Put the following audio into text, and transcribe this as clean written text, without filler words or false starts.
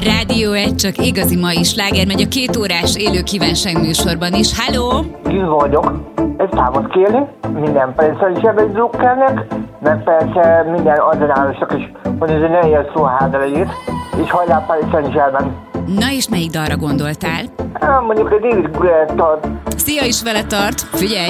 Rádió 1, csak igazi mai sláger megy a 2 órás élő kívánság műsorban is. Halló! Gil vagyok. Egy számot kérni, minden persze is egy drukkernek, meg persze minden adrenálosnak is, hogy ez ne ilyen szó hátrajét, és hajrá Paris Saint-Germain. Na és melyik dalra gondoltál? Mondjuk egy David Guetta. Szia is vele tart! Figyelj!